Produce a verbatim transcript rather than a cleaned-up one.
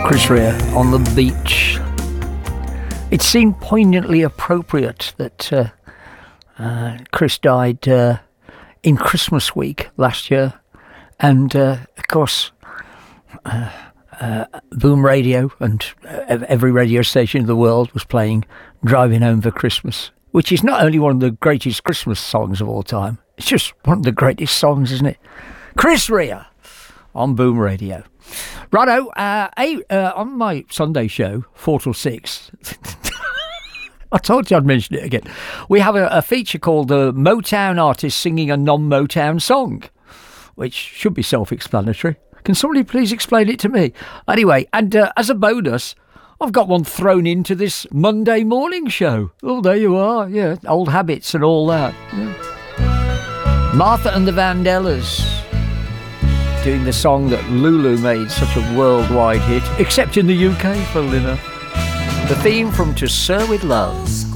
Chris Rea on the beach. It seemed poignantly appropriate that uh, uh, Chris died uh, in Christmas week last year, and uh, of course uh, uh, Boom Radio and uh, every radio station in the world was playing Driving Home for Christmas, which is not only one of the greatest Christmas songs of all time, it's just one of the greatest songs, isn't it? Chris Rea on Boom Radio. Righto, uh, hey, uh, on my Sunday show, four till six, I told you I'd mention it again, we have a, a feature called the Motown Artist Singing a Non-Motown Song, which should be self-explanatory. Can somebody please explain it to me? Anyway, and uh, as a bonus, I've got one thrown into this Monday morning show. Oh, there you are, yeah, old habits and all that. Yeah. Martha and the Vandellas, doing the song that Lulu made such a worldwide hit, except in the U K, funnily enough. The theme from To Sir With Love.